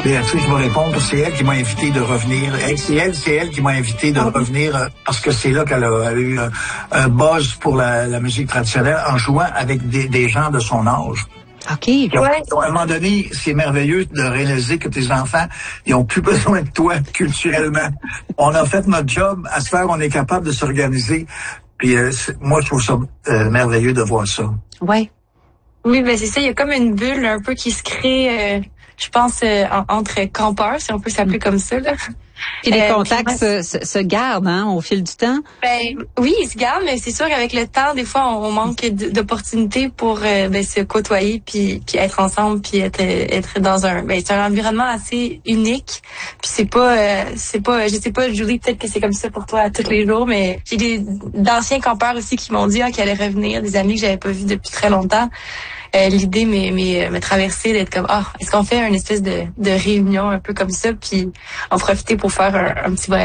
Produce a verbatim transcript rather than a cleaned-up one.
Béatrice va répondre, c'est elle qui m'a invité de revenir. Elle, c'est elle, c'est elle qui m'a invité de revenir euh, parce que c'est là qu'elle a, elle a eu un, un buzz pour la, la musique traditionnelle en jouant avec des, des gens de son âge. OK. Ouais. Ouais. À un moment donné, c'est merveilleux de réaliser que tes enfants, ils ont plus besoin de toi culturellement. On a fait notre job. À ce faire, on est capable de s'organiser. Puis euh, moi, je trouve ça euh, merveilleux de voir ça. Ouais. Oui, ben c'est ça. Il y a comme une bulle un peu qui se crée, euh, je pense, euh, en, entre campeurs, si on peut s'appeler comme ça, là. Puis les Euh, contacts puis, se, se, se gardent, hein, au fil du temps. Ben oui, ils se gardent, mais c'est sûr qu'avec le temps, des fois, on, on manque d'opportunités pour euh, ben, se côtoyer, puis, puis être ensemble, puis être être dans un ben c'est un environnement assez unique. Puis c'est pas euh, c'est pas je sais pas, Julie, peut-être que c'est comme ça pour toi à tous les jours, mais j'ai des d'anciens campeurs aussi qui m'ont dit ah, qu'ils allaient revenir, des amis que j'avais pas vus depuis très longtemps. Euh, l'idée m'est, m'est, m'est traversée d'être comme ah est-ce qu'on fait une espèce de, de réunion un peu comme ça puis en profiter pour faire un, un petit voyage